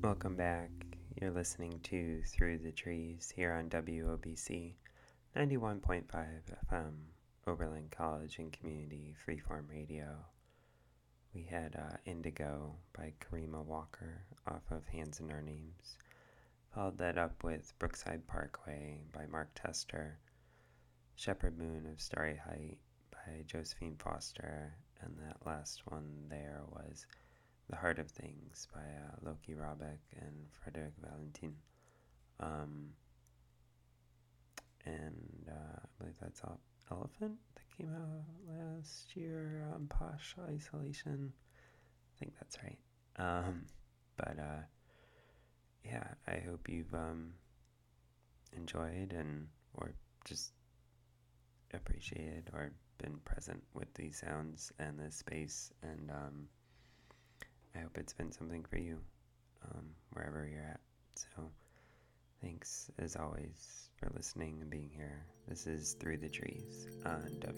Welcome back. You're listening to Through the Trees here on WOBC 91.5 FM, Oberlin College and Community Freeform Radio. We had Indigo by Karima Walker off of Hands in Our Names. Followed that up with Brookside Parkway by Mark Tester, Shepherd Moon of Starry Height by Josephine Foster, and that last one there was The Heart of Things by Loki Robeck and Frederick Valentin. I believe that's Elephant that came out last year on Posh Isolation. I think that's right. Yeah, I hope you've enjoyed or just appreciated or been present with these sounds and this space, and I hope it's been something for you wherever you're at. So thanks as always for listening and being here. This is Through the Trees on